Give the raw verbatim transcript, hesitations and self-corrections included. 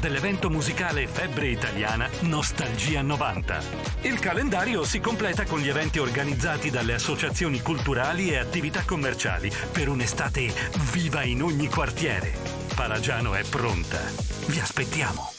dell'evento musicale Febbre Italiana Nostalgia novanta. Il calendario si completa con gli eventi organizzati dalle associazioni culturali e attività commerciali per un'estate viva in ogni quartiere. Paragiano è pronta. Vi aspettiamo.